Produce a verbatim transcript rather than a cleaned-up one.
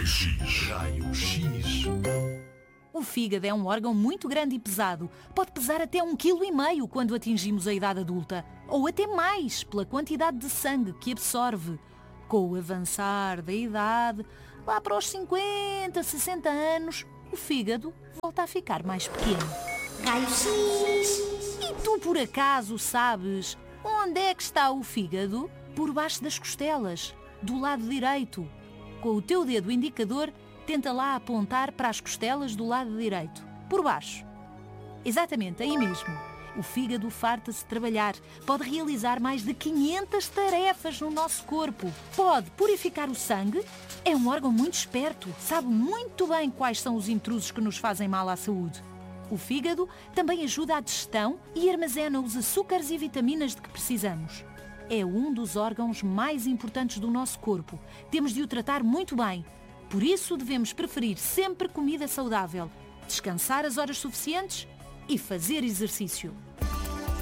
Raio-X. Raio-X. O fígado é um órgão muito grande e pesado. Pode pesar até um quilo e meio quando atingimos a idade adulta. Ou até mais, pela quantidade de sangue que absorve. Com o avançar da idade, lá para os cinquenta, sessenta anos, o fígado volta a ficar mais pequeno. Raio-X. E tu, por acaso, sabes onde é que está o fígado? Por baixo das costelas, do lado direito. Com o teu dedo indicador, tenta lá apontar para as costelas do lado direito. Por baixo. Exatamente, aí mesmo. O fígado farta-se de trabalhar. Pode realizar mais de quinhentas tarefas no nosso corpo. Pode purificar o sangue. É um órgão muito esperto. Sabe muito bem quais são os intrusos que nos fazem mal à saúde. O fígado também ajuda à digestão e armazena os açúcares e vitaminas de que precisamos. É um dos órgãos mais importantes do nosso corpo. Temos de o tratar muito bem. Por isso devemos preferir sempre comida saudável, descansar as horas suficientes e fazer exercício.